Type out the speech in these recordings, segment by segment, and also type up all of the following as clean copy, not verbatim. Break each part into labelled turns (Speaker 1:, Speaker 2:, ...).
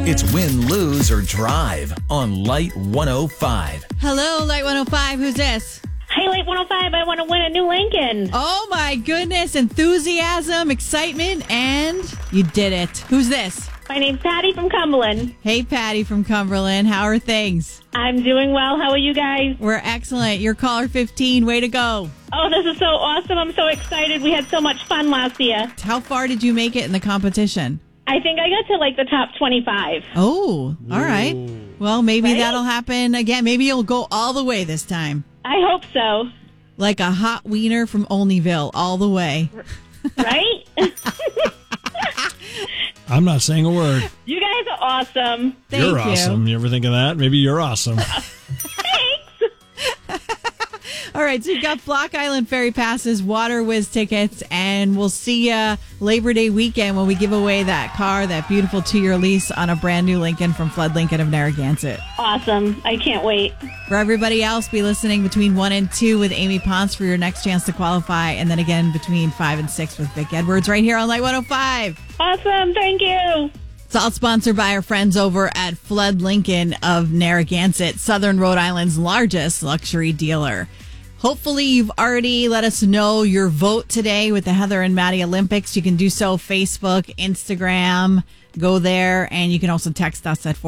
Speaker 1: It's Win, Lose, or Drive on Light 105.
Speaker 2: Hello, Light 105. Who's this?
Speaker 3: Hey, Light 105, I want to win a new Lincoln.
Speaker 2: Oh, my goodness. Enthusiasm, excitement, and you did it. Who's this?
Speaker 3: My name's Patty from Cumberland.
Speaker 2: Hey, Patty from Cumberland. How are things?
Speaker 3: I'm doing well. How are you guys?
Speaker 2: We're excellent. You're caller 15. Way to go.
Speaker 3: Oh, this is so awesome. I'm so excited. We had so much fun last year.
Speaker 2: How far did you make it in the competition?
Speaker 3: I think I got to the top 25.
Speaker 2: Oh, all right. Well, maybe
Speaker 3: Right?
Speaker 2: that'll happen again. Maybe you'll go all the way this time.
Speaker 3: I hope so.
Speaker 2: Like a hot wiener from Olneyville, all the way.
Speaker 3: Right?
Speaker 4: I'm not saying a word.
Speaker 3: You guys are awesome.
Speaker 2: Thank
Speaker 4: You're
Speaker 2: you.
Speaker 4: awesome. You ever think of that? Maybe you're awesome.
Speaker 3: Thanks.
Speaker 2: All right, so you've got Flock Island Ferry Passes, Water Whiz tickets, and we'll see you Labor Day weekend when we give away that car, that beautiful 2-year lease on a brand new Lincoln from Flood Lincoln of Narragansett.
Speaker 3: Awesome. I can't wait.
Speaker 2: For everybody else, be listening between 1 and 2 with Amy Ponce for your next chance to qualify, and then again between 5 and 6 with Vic Edwards right here on Light 105.
Speaker 3: Awesome. Thank you.
Speaker 2: It's all sponsored by our friends over at Flood Lincoln of Narragansett, Southern Rhode Island's largest luxury dealer. Hopefully, you've already let us know your vote today with the Heather and Maddie Olympics. You can do so Facebook, Instagram. Go there, and you can also text us at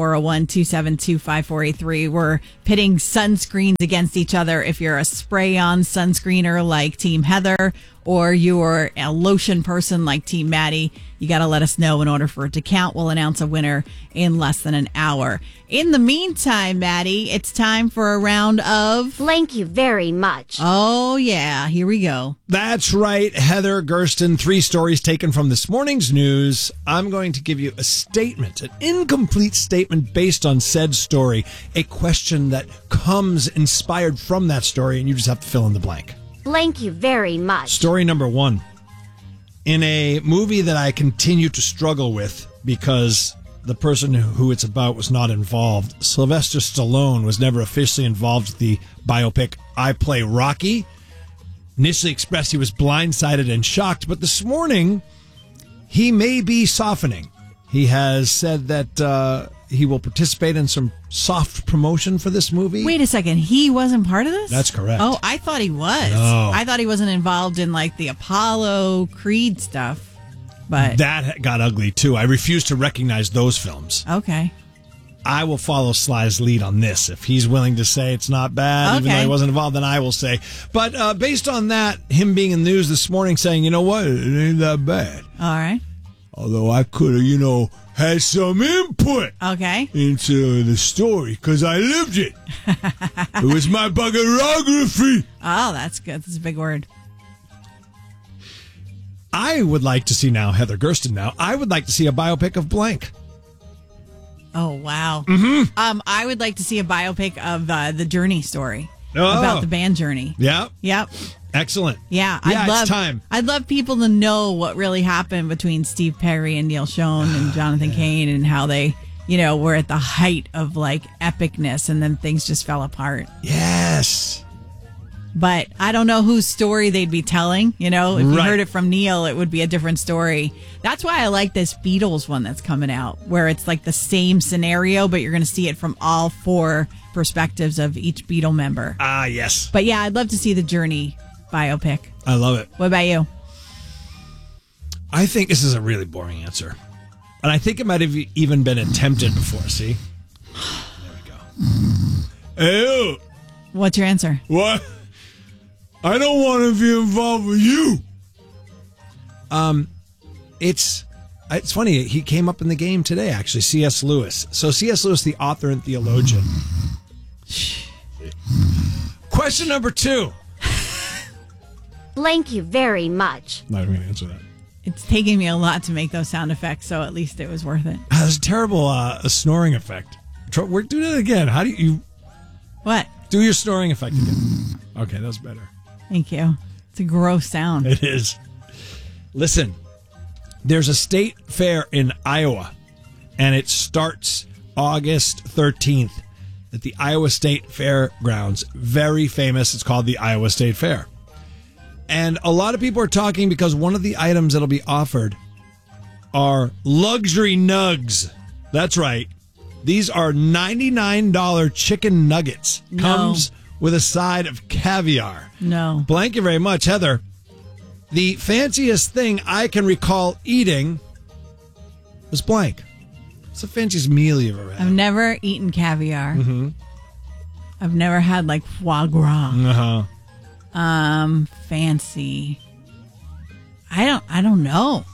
Speaker 2: 401-272-5483. We're pitting sunscreens against each other. If you're a spray-on sunscreener like Team Heather, or you're a lotion person like Team Maddie, you got to let us know in order for it to count. We'll announce a winner in less than an hour. In the meantime, Maddie, it's time for a round of...
Speaker 5: Thank you very much.
Speaker 2: Oh, yeah. Here we go.
Speaker 4: That's right, Heather Gersten. 3 stories taken from this morning's news. I'm going to give you a statement, an incomplete statement based on said story, a question that comes inspired from that story, and you just have to fill in the blank.
Speaker 5: Thank you very much.
Speaker 4: Story number 1. In a movie that I continue to struggle with because the person who it's about was not involved, Sylvester Stallone was never officially involved with the biopic I Play Rocky. Initially expressed he was blindsided and shocked, but this morning he may be softening. He has said that he will participate in some soft promotion for this movie.
Speaker 2: Wait a second. He wasn't part of this?
Speaker 4: That's correct.
Speaker 2: Oh, I thought he was.
Speaker 4: No.
Speaker 2: I thought he wasn't involved in the Apollo Creed stuff. But
Speaker 4: That got ugly, too. I refuse to recognize those films.
Speaker 2: okay.
Speaker 4: I will follow Sly's lead on this. If he's willing to say it's not bad, even though he wasn't involved, then I will say. But based on that, him being in the news this morning saying, you know what, it ain't that bad.
Speaker 2: All right.
Speaker 4: Although I could have, had some input
Speaker 2: Okay.
Speaker 4: into the story because I lived it. It was my biography.
Speaker 2: Oh, that's good. That's a big word.
Speaker 4: I would like to see now, Heather Gersten now, I would like to see a biopic of blank.
Speaker 2: Oh, wow.
Speaker 4: Mm-hmm.
Speaker 2: I would like to see a biopic of the Journey story.
Speaker 4: Oh.
Speaker 2: About the band Journey.
Speaker 4: Yeah.
Speaker 2: Yep.
Speaker 4: Excellent.
Speaker 2: Yeah.
Speaker 4: It's time.
Speaker 2: I'd love people to know what really happened between Steve Perry and Neil Schon and Jonathan Cain and how they, were at the height of epicness and then things just fell apart.
Speaker 4: Yes.
Speaker 2: But I don't know whose story they'd be telling. If you
Speaker 4: Right.
Speaker 2: heard it from Neil, it would be a different story. That's why I like this Beatles one that's coming out, where it's the same scenario, but you're going to see it from all 4 perspectives of each Beatle member.
Speaker 4: Ah, yes.
Speaker 2: But yeah, I'd love to see the Journey biopic.
Speaker 4: I love it.
Speaker 2: What about you?
Speaker 4: I think this is a really boring answer. And I think it might have even been attempted before. See? There we go. Hey,
Speaker 2: What's your answer?
Speaker 4: what? I don't want to be involved with you. It's funny. He came up in the game today, actually, C.S. Lewis. So C.S. Lewis, the author and theologian. Question number 2.
Speaker 5: Thank you very much.
Speaker 4: Not even going to answer that.
Speaker 2: It's taking me a lot to make those sound effects, so at least it was worth it.
Speaker 4: That's a terrible snoring effect. We're doing it again. How do you
Speaker 2: What?
Speaker 4: do your snoring effect again? Okay, that was better.
Speaker 2: Thank you. It's a gross sound.
Speaker 4: It is. Listen, there's a state fair in Iowa, and it starts August 13th at the Iowa State Fairgrounds. Very famous. It's called the Iowa State Fair. And a lot of people are talking because one of the items that'll be offered are luxury nugs. That's right. These are $99 chicken nuggets.
Speaker 2: No.
Speaker 4: Comes with a side of caviar.
Speaker 2: No.
Speaker 4: Blank you very much, Heather. The fanciest thing I can recall eating was blank. What's the fanciest meal you've ever
Speaker 2: I've
Speaker 4: had?
Speaker 2: never eaten caviar.
Speaker 4: Mm-hmm.
Speaker 2: I've never had like foie gras.
Speaker 4: Uh-huh.
Speaker 2: Fancy. I don't know.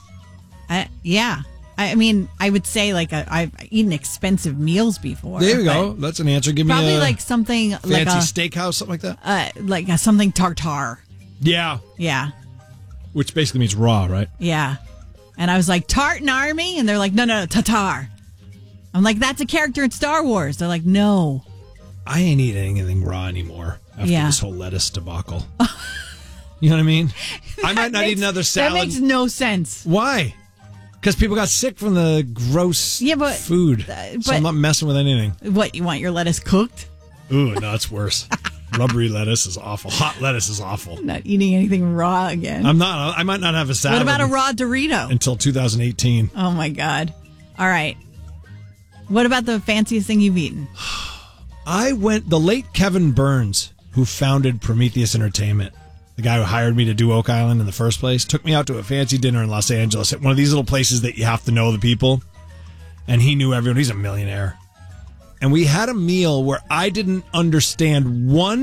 Speaker 2: I mean, I would say like I've eaten expensive meals before.
Speaker 4: There you go. That's an answer. Give me
Speaker 2: Probably
Speaker 4: a
Speaker 2: like something
Speaker 4: fancy
Speaker 2: like a
Speaker 4: steakhouse, something like that.
Speaker 2: something tartare.
Speaker 4: Yeah.
Speaker 2: Yeah.
Speaker 4: Which basically means raw, right?
Speaker 2: Yeah. And I was like, Tartan Army? And they're like, no, Tatar. I'm like, that's a character in Star Wars. They're like, no.
Speaker 4: I ain't eating anything raw anymore after
Speaker 2: Yeah.
Speaker 4: this whole lettuce debacle. You know what I mean? I might not eat another salad.
Speaker 2: That makes no sense.
Speaker 4: Why? Because people got sick from the gross food. So I'm not messing with anything.
Speaker 2: What, you want your lettuce cooked?
Speaker 4: Ooh, no, it's worse. Rubbery lettuce is awful. Hot lettuce is awful.
Speaker 2: Not eating anything raw again.
Speaker 4: I'm not. I might not have a salad.
Speaker 2: What about a raw Dorito?
Speaker 4: Until 2018.
Speaker 2: Oh, my God. All right. What about the fanciest thing you've eaten?
Speaker 4: The late Kevin Burns, who founded Prometheus Entertainment, the guy who hired me to do Oak Island in the first place, took me out to a fancy dinner in Los Angeles at one of these little places that you have to know the people. And he knew everyone. He's a millionaire. And we had a meal where I didn't understand one